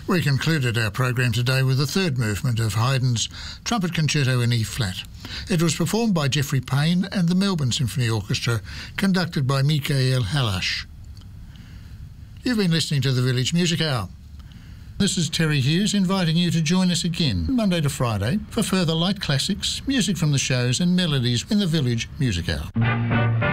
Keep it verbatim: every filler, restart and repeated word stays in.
We concluded our program today with the third movement of Haydn's Trumpet Concerto in E-flat. It was performed by Geoffrey Payne and the Melbourne Symphony Orchestra, conducted by Michael Hallasch. You've been listening to the Village Music Hour. This is Terry Hughes inviting you to join us again Monday to Friday for further light classics, music from the shows and melodies in the Village Music Hour.